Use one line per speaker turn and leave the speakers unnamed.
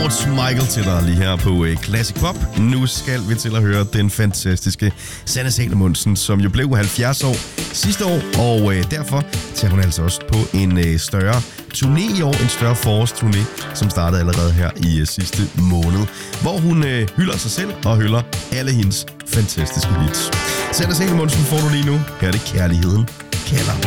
George Michael til dig lige her på Classic Pop. Nu skal vi til at høre den fantastiske Sanne Salomonsen, som jo blev 70 år sidste år, og derfor tager hun altså også på en større turné i år, en større forårsturné, som startede allerede her i sidste måned, hvor hun hylder sig selv og hylder alle hendes fantastiske hits. Sanne Salomonsen får du lige nu. Her er det Kærligheden kalder.